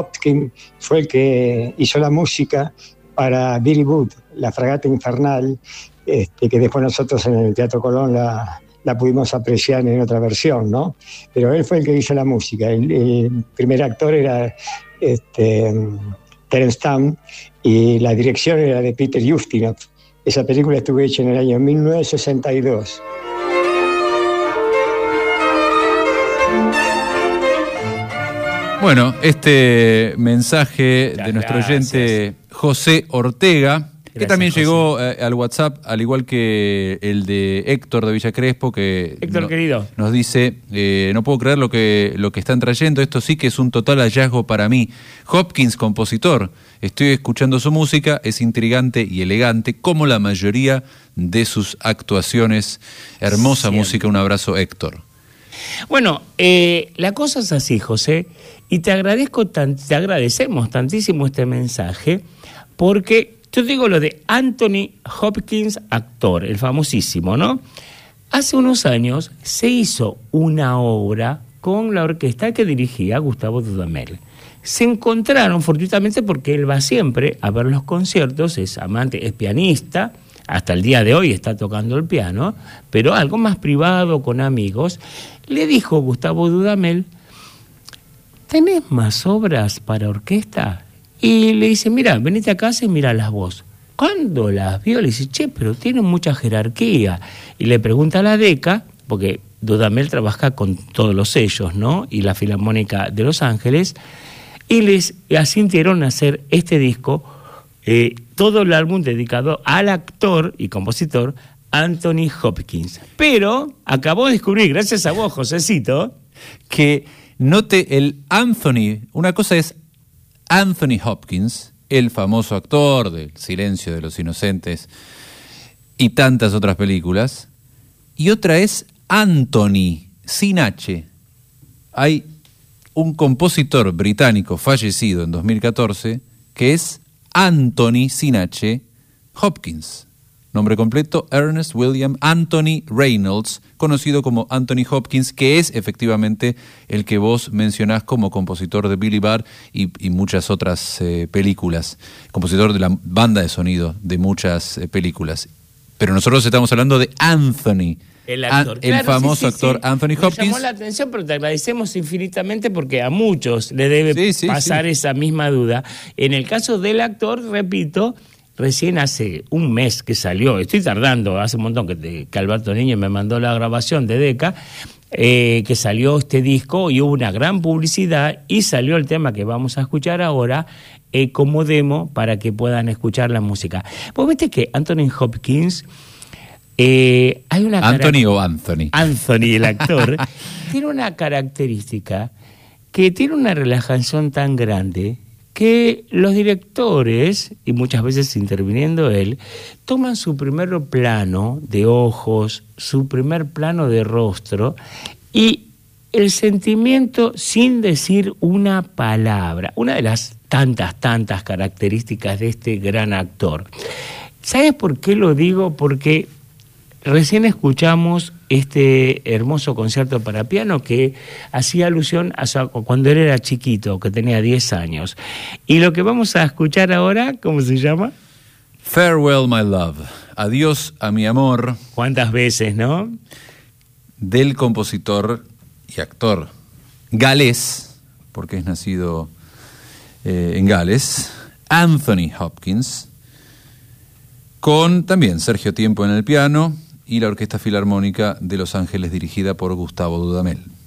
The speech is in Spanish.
Hopkins fue el que hizo la música para Billy Budd, La Fragata Infernal, que después nosotros en el Teatro Colón la pudimos apreciar en otra versión, ¿no? Pero él fue el que hizo la música. El primer actor era Terence Stamp y la dirección era de Peter Ustinov. Esa película estuvo hecha en el año 1962. Bueno, este mensaje de nuestro oyente José Ortega, que también llegó al WhatsApp, al igual que el de Héctor de Villa Crespo, que Héctor, querido, nos dice, no puedo creer lo que están trayendo, esto sí que es un total hallazgo para mí. Hopkins, compositor, estoy escuchando su música, es intrigante y elegante, como la mayoría de sus actuaciones. Hermosa música, un abrazo, Héctor. Bueno, la cosa es así, José, y te agradecemos tantísimo este mensaje, porque yo digo lo de Anthony Hopkins, actor, el famosísimo, ¿no? Hace unos años se hizo una obra con la orquesta que dirigía Gustavo Dudamel. Se encontraron fortuitamente porque él va siempre a ver los conciertos, es amante, es pianista, hasta el día de hoy está tocando el piano, pero algo más privado, con amigos. Le dijo Gustavo Dudamel, ¿tenés más obras para orquesta? Y le dice, mira, venite a casa y miralas vos. Cuando las vio, le dice, che, pero tienen mucha jerarquía. Y le pregunta a la DECA, porque Dudamel trabaja con todos los sellos, ¿no? Y la Filarmónica de Los Ángeles, y les asintieron a hacer este disco, todo el álbum dedicado al actor y compositor Anthony Hopkins. Pero acabo de descubrir, gracias a vos, Josecito, que note el Anthony. Una cosa es Anthony Hopkins, el famoso actor del Silencio de los Inocentes y tantas otras películas, y otra es Anthony, sin H. Hay un compositor británico fallecido en 2014 que es Anthony, sin H, Hopkins. Nombre completo, Ernest William Anthony Reynolds, conocido como Anthony Hopkins, que es efectivamente el que vos mencionás como compositor de Billy Budd y muchas otras películas, compositor de la banda de sonido de muchas películas. Pero nosotros estamos hablando de Anthony, el actor. El famoso actor Anthony Hopkins. Me llamó la atención, pero te agradecemos infinitamente porque a muchos le debe pasar esa misma duda. En el caso del actor, repito, recién hace un mes que salió, estoy tardando, hace un montón que Alberto Niño me mandó la grabación de DECA, que salió este disco y hubo una gran publicidad y salió el tema que vamos a escuchar ahora como demo para que puedan escuchar la música. Vos viste que Anthony Hopkins, hay una ¿Anthony o Anthony? Anthony, el actor, tiene una característica que tiene una relajación tan grande que los directores, y muchas veces interviniendo él, toman su primer plano de ojos, su primer plano de rostro y el sentimiento sin decir una palabra. Una de las tantas características de este gran actor. ¿Sabes por qué lo digo? Porque recién escuchamos este hermoso concierto para piano que hacía alusión a cuando él era chiquito, que tenía 10 años. Y lo que vamos a escuchar ahora, ¿cómo se llama? Farewell, my love. Adiós a mi amor. ¿Cuántas veces, no? Del compositor y actor galés, porque es nacido en Gales, Anthony Hopkins, con también Sergio Tiempo en el piano y la Orquesta Filarmónica de Los Ángeles dirigida por Gustavo Dudamel.